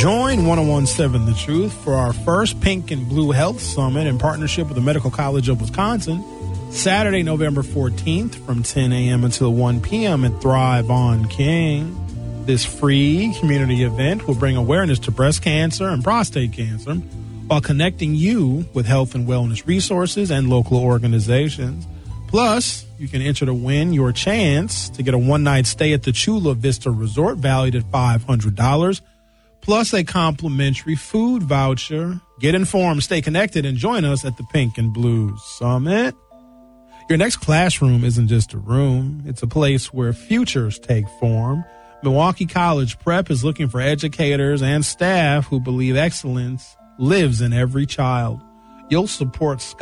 Join 1017 The Truth for our first Pink and Blue Health Summit in partnership with the Medical College of Wisconsin, Saturday, November 14th from 10 a.m. until 1 p.m. at Thrive on King. This free community event will bring awareness to breast cancer and prostate cancer while connecting you with health and wellness resources and local organizations. Plus, you can enter to win your chance to get a one-night stay at the Chula Vista Resort valued at $500, plus a complimentary food voucher. Get informed, stay connected, and join us at the Pink and Blue Summit. Your next classroom isn't just a room. It's a place where futures take form. Milwaukee College Prep is looking for educators and staff who believe excellence lives in every child. You'll support